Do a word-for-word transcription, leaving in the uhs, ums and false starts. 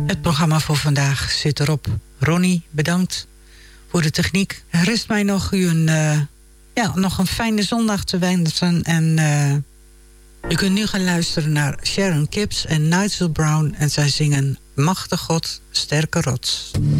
Het programma voor vandaag zit erop. Ronnie, bedankt voor de techniek. Rest mij nog u een, uh, ja, nog een fijne zondag te wensen. En uh, u kunt nu gaan luisteren naar Sharon Kips en Nigel Brown. En zij zingen Machtig God, sterke rots.